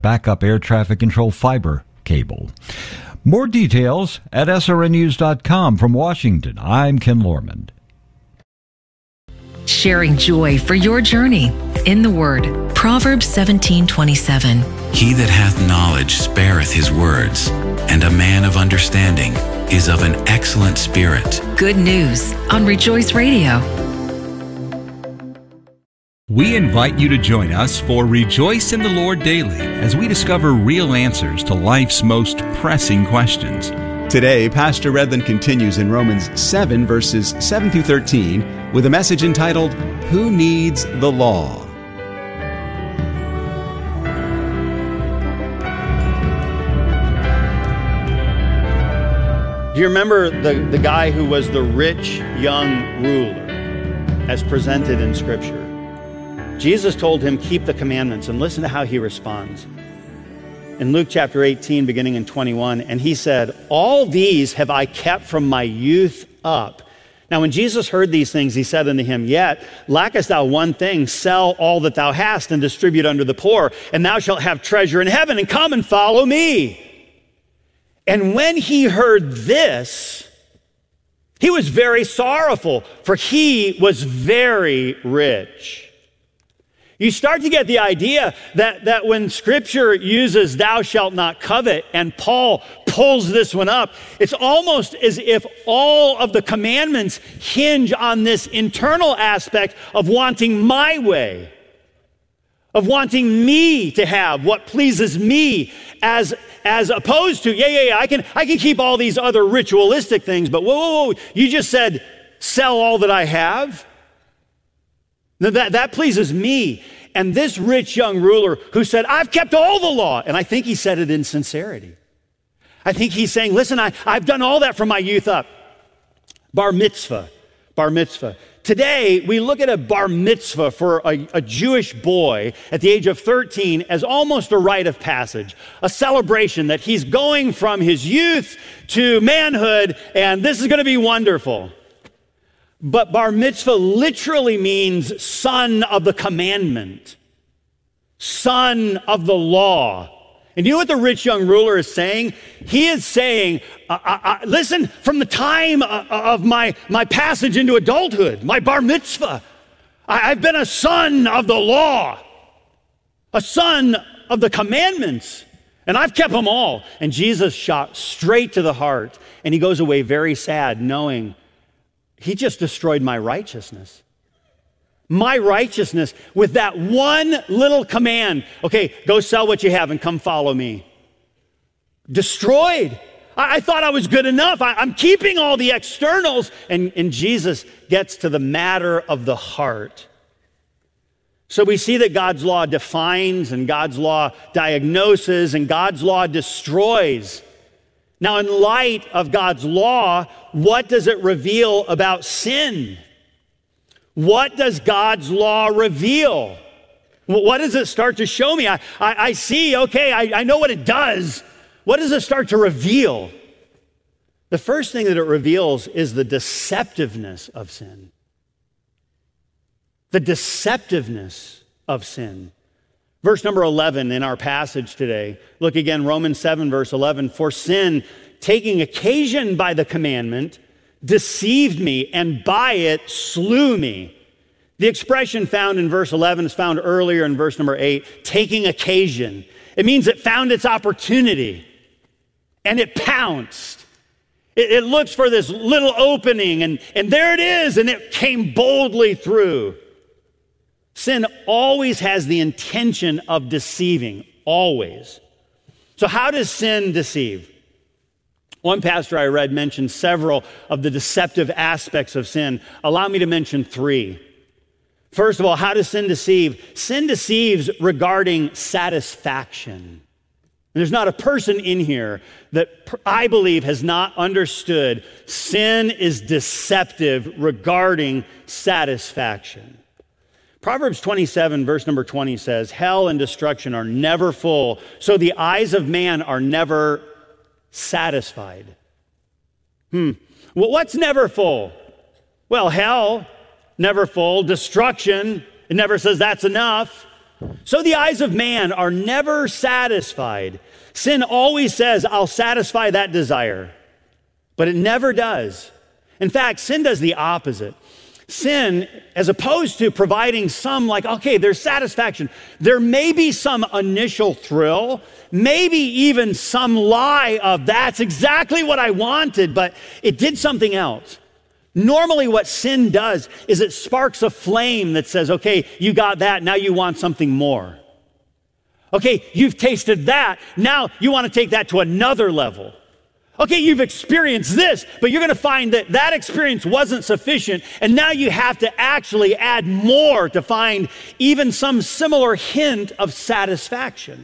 backup air traffic control fiber cable. More details at srnnews.com. From Washington, I'm Ken Lorman. Sharing joy for your journey in the Word. Proverbs 17:27. He that hath knowledge spareth his words, and a man of understanding is of an excellent spirit. Good news on Rejoice Radio. We invite you to join us for Rejoice in the Lord Daily as we discover real answers to life's most pressing questions. Today, Pastor Redland continues in Romans 7, verses 7 through 13, with a message entitled, Who Needs the Law? Do you remember the guy who was the rich young ruler as presented in Scripture? Jesus told him, keep the commandments, and listen to how he responds. In Luke chapter 18, beginning in 21, and he said, all these have I kept from my youth up. Now when Jesus heard these things, he said unto him, yet lackest thou one thing, sell all that thou hast and distribute unto the poor, and thou shalt have treasure in heaven, and come and follow me. And when he heard this, he was very sorrowful, for he was very rich. You start to get the idea that when Scripture uses thou shalt not covet, and Paul pulls this one up, it's almost as if all of the commandments hinge on this internal aspect of wanting my way, of wanting me to have what pleases me, as opposed to, I can keep all these other ritualistic things, but whoa, you just said, sell all that I have? That pleases me. And this rich young ruler who said, I've kept all the law, and I think he said it in sincerity. I think he's saying, listen, I've done all that from my youth up. Bar mitzvah. Today, we look at a bar mitzvah for a Jewish boy at the age of 13 as almost a rite of passage, a celebration that he's going from his youth to manhood, and this is going to be wonderful. But bar mitzvah literally means son of the commandment, son of the law. And you know what the rich young ruler is saying? He is saying, listen, from the time of my passage into adulthood, my bar mitzvah, I've been a son of the law, a son of the commandments, and I've kept them all. And Jesus shot straight to the heart, and he goes away very sad, knowing he just destroyed my righteousness. My righteousness with that one little command. Okay, go sell what you have and come follow me. Destroyed. I thought I was good enough. I'm keeping all the externals. And Jesus gets to the matter of the heart. So we see that God's law defines, and God's law diagnoses, and God's law destroys. Now, in light of God's law, what does it reveal about sin? What does God's law reveal? What does it start to show me? I see, okay, I know what it does. What does it start to reveal? The first thing that it reveals is the deceptiveness of sin. The deceptiveness of sin. Verse number 11 in our passage today. Look again, Romans 7, verse 11. For sin, taking occasion by the commandment, deceived me, and by it slew me. The expression found in verse 11 is found earlier in verse number 8, taking occasion. It means it found its opportunity, and it pounced. It looks for this little opening, and there it is, and it came boldly through. Sin always has the intention of deceiving, always. So how does sin deceive? One pastor I read mentioned several of the deceptive aspects of sin. Allow me to mention three. First of all, how does sin deceive? Sin deceives regarding satisfaction. And there's not a person in here that I believe has not understood sin is deceptive regarding satisfaction. Proverbs 27, verse number 20 says, hell and destruction are never full, so the eyes of man are never satisfied. Well, what's never full? Well, hell, never full. Destruction, it never says that's enough. So the eyes of man are never satisfied. Sin always says, I'll satisfy that desire, but it never does. In fact, sin does the opposite. Sin, as opposed to providing some okay, there's satisfaction. There may be some initial thrill, maybe even some lie of that's exactly what I wanted, but it did something else. Normally what sin does is it sparks a flame that says, okay, you got that, now you want something more. Okay, you've tasted that, now you want to take that to another level. Okay, you've experienced this, but you're going to find that that experience wasn't sufficient, and now you have to actually add more to find even some similar hint of satisfaction.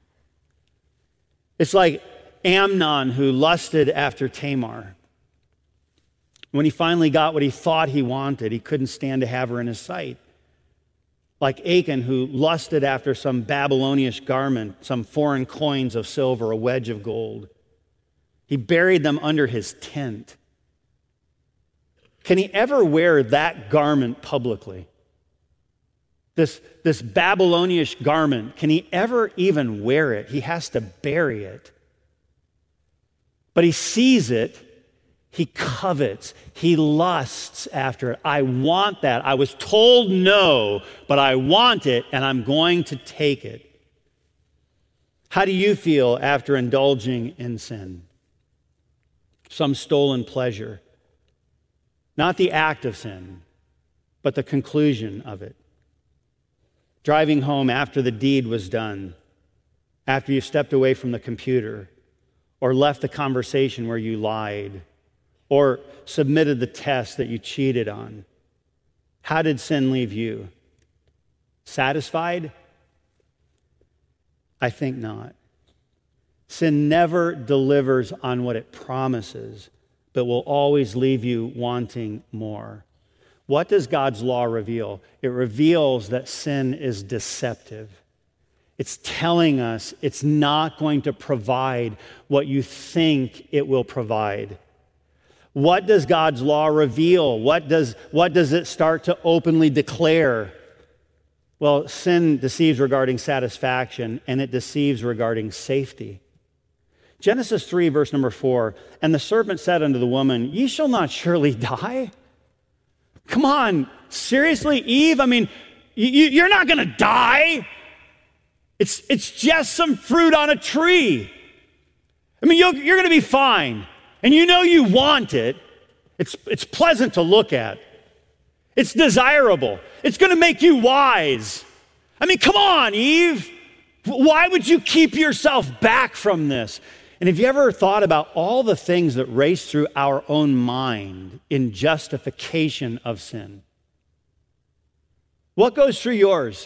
It's like Amnon who lusted after Tamar. When he finally got what he thought he wanted, he couldn't stand to have her in his sight. Like Achan who lusted after some Babylonian garment, some foreign coins of silver, a wedge of gold. He buried them under his tent. Can he ever wear that garment publicly? This Babylonian garment, can he ever even wear it? He has to bury it. But he sees it, he covets, he lusts after it. I want that. I was told no, but I want it, and I'm going to take it. How do you feel after indulging in sin? Some stolen pleasure. Not the act of sin, but the conclusion of it. Driving home after the deed was done, after you stepped away from the computer, or left the conversation where you lied, or submitted the test that you cheated on. How did sin leave you? Satisfied? I think not. Sin never delivers on what it promises, but will always leave you wanting more. What does God's law reveal? It reveals that sin is deceptive. It's telling us it's not going to provide what you think it will provide. What does God's law reveal? What does it start to openly declare? Well, sin deceives regarding satisfaction, and it deceives regarding safety. Genesis 3, verse number 4, and the serpent said unto the woman, ye shall not surely die. Come on, seriously, Eve? I mean, you're not going to die. It's just some fruit on a tree. I mean, you're going to be fine. And you know you want it. It's pleasant to look at. It's desirable. It's going to make you wise. I mean, come on, Eve. Why would you keep yourself back from this? And have you ever thought about all the things that race through our own mind in justification of sin? What goes through yours?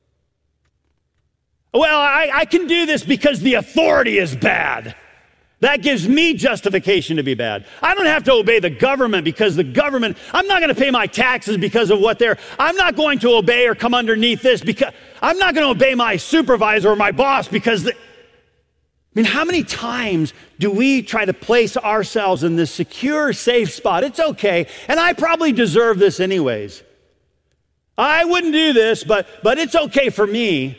Well, I can do this because the authority is bad. That gives me justification to be bad. I don't have to obey the government because the government, I'm not going to pay my taxes because of what I'm not going to obey or come underneath this because I'm not going to obey my supervisor or my boss because I mean, how many times do we try to place ourselves in this secure, safe spot? It's okay, and I probably deserve this anyways. I wouldn't do this, but it's okay for me.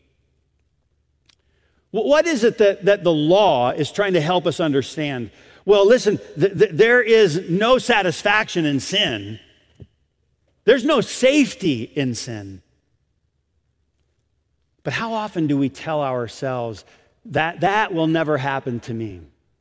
What is it that the law is trying to help us understand? Well, listen, there is no satisfaction in sin. There's no safety in sin. But how often do we tell ourselves that will never happen to me?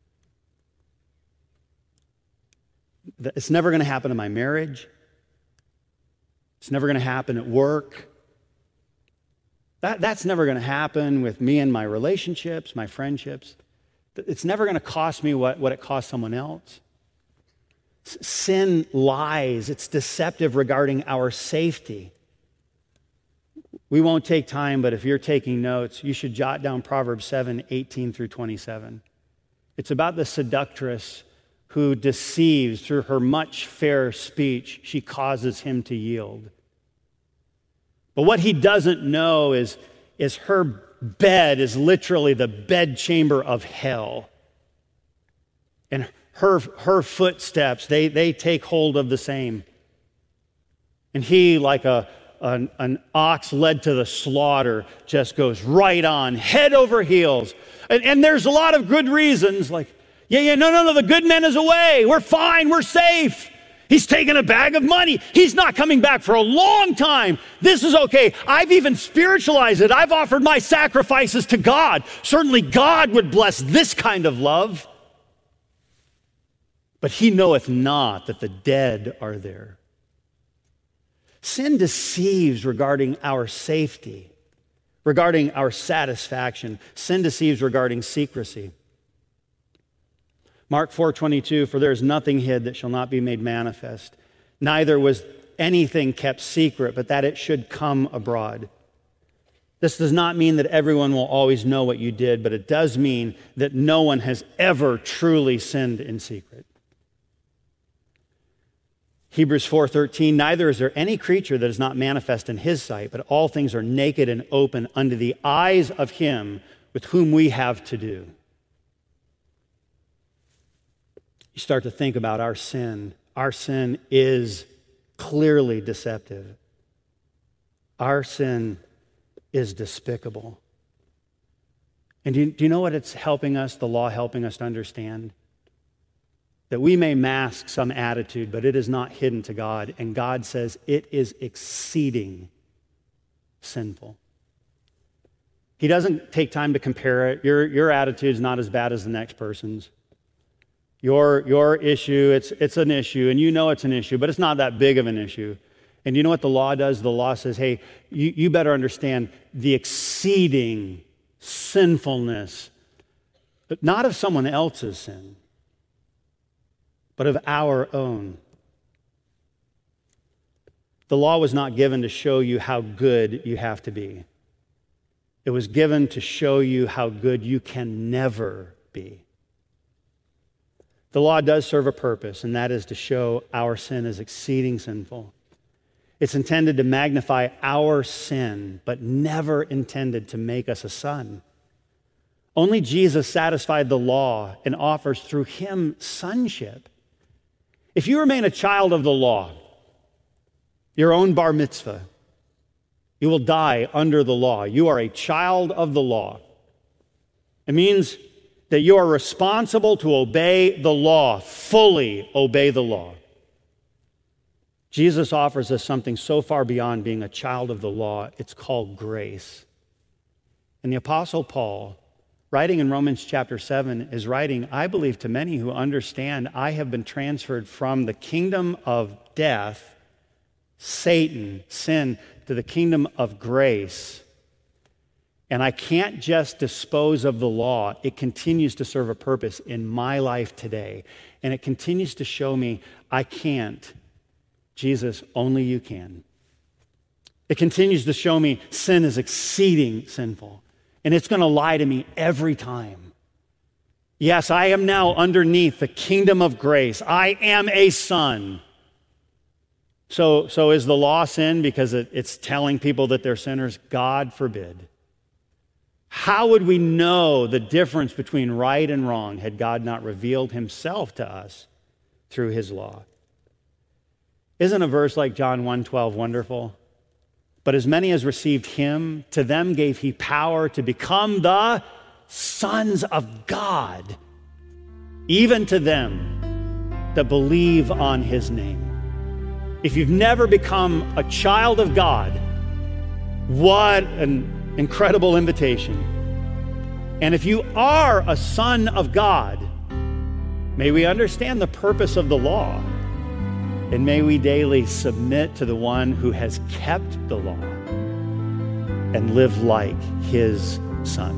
It's never going to happen in my marriage. It's never going to happen at work. That's never going to happen with me and my relationships, my friendships. It's never going to cost me what it costs someone else. Sin lies. It's deceptive regarding our safety. We won't take time, but if you're taking notes, you should jot down Proverbs 7, 18 through 27. It's about the seductress who deceives through her much fair speech. She causes him to yield. But what he doesn't know is her bed is literally the bedchamber of hell. And her footsteps, they take hold of the same. And he, like a an ox led to the slaughter just goes right on, head over heels. And there's a lot of good reasons, like, no, the good man is away. We're fine, we're safe. He's taken a bag of money. He's not coming back for a long time. This is okay. I've even spiritualized it. I've offered my sacrifices to God. Certainly God would bless this kind of love. But he knoweth not that the dead are there. Sin deceives regarding our safety, regarding our satisfaction. Sin deceives regarding secrecy. Mark 4:22, for there is nothing hid that shall not be made manifest. Neither was anything kept secret, but that it should come abroad. This does not mean that everyone will always know what you did, but it does mean that no one has ever truly sinned in secret. Hebrews 4:13, neither is there any creature that is not manifest in his sight, but all things are naked and open unto the eyes of him with whom we have to do. You start to think about our sin. Our sin is clearly deceptive. Our sin is despicable. And do you know what it's helping us, the law helping us to understand? That we may mask some attitude, but it is not hidden to God. And God says it is exceeding sinful. He doesn't take time to compare it. Your attitude is not as bad as the next person's. Your issue, it's an issue, and you know it's an issue, but it's not that big of an issue. And you know what the law does? The law says, hey, you better understand the exceeding sinfulness, but not of someone else's sin, but of our own. The law was not given to show you how good you have to be. It was given to show you how good you can never be. The law does serve a purpose, and that is to show our sin is exceeding sinful. It's intended to magnify our sin, but never intended to make us a son. Only Jesus satisfied the law and offers through him sonship. If you remain a child of the law, your own bar mitzvah, you will die under the law. You are a child of the law. It means that you are responsible to obey the law, fully obey the law. Jesus offers us something so far beyond being a child of the law. It's called grace. And the Apostle Paul, writing in Romans chapter 7, is writing, I believe, to many who understand I have been transferred from the kingdom of death, Satan, sin, to the kingdom of grace. And I can't just dispose of the law. It continues to serve a purpose in my life today. And it continues to show me I can't. Jesus, only you can. It continues to show me sin is exceeding sinful. And it's going to lie to me every time. Yes, I am now underneath the kingdom of grace. I am a son. So is the law sin because it's telling people that they're sinners? God forbid. How would we know the difference between right and wrong had God not revealed himself to us through his law? Isn't a verse like John 1:12 wonderful? But as many as received him, to them gave he power to become the sons of God, even to them that believe on his name. If you've never become a child of God, what an incredible invitation. And if you are a son of God, may we understand the purpose of the law, and may we daily submit to the one who has kept the law and live like his son.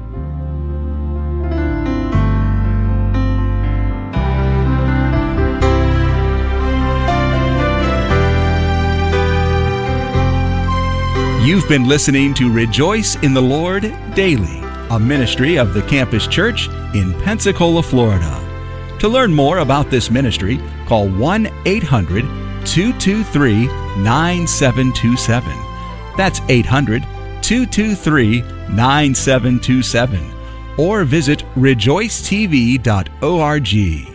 You've been listening to Rejoice in the Lord Daily, a ministry of the Campus Church in Pensacola, Florida. To learn more about this ministry, call 1-800-223-9727. That's 800-223-9727. Or visit rejoicetv.org.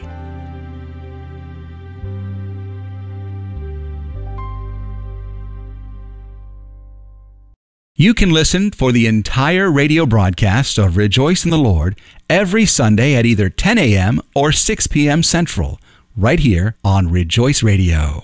You can listen for the entire radio broadcast of Rejoice in the Lord every Sunday at either 10 a.m. or 6 p.m. Central, right here on Rejoice Radio.